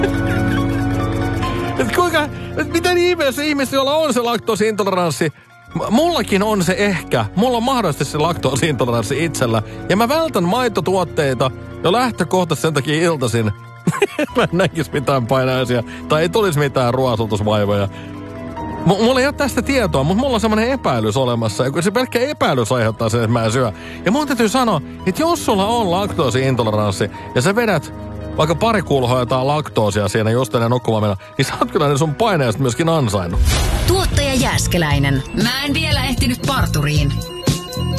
Miten ihmeessä ihmiset, joilla on se laktoosiintoleranssi, mullakin on se ehkä. Mulla on mahdollisesti se laktoosiintoleranssi itsellä. Ja mä vältän maitotuotteita jo lähtökohtaisesti sen takia iltaisin. Mä en näkisi mitään painajaisia. Tai ei tulisi mitään ruoansultusvaivoja. Mulla ei ole tästä tietoa, mutta mulla on semmoinen epäilys olemassa. Ja se pelkkä epäilys aiheuttaa sen, että mä en syö. Ja mun täytyy sanoa, että jos sulla on laktoosiintoleranssi ja sä vedät vaikka pari kulhoa jotain laktoosia siinä just ennen nukkumaan, niin sä oot kyllä ne sun painajasta myöskin ansainnut. Tuottaja Jääskeläinen. Mä en vielä ehtinyt parturiin.